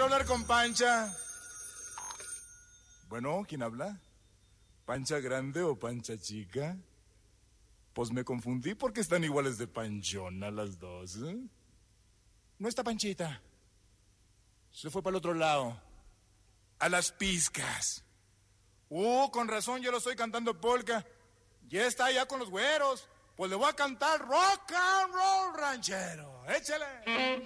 quiero hablar con Pancha. Bueno, ¿quién habla? ¿Pancha grande o Pancha chica? Pues me confundí porque están iguales de panchona las dos, ¿eh? No está Panchita. Se fue para el otro lado. A las pizcas. Con razón yo lo estoy cantando polka. Ya está allá con los güeros. Pues le voy a cantar rock and roll ranchero. Échale.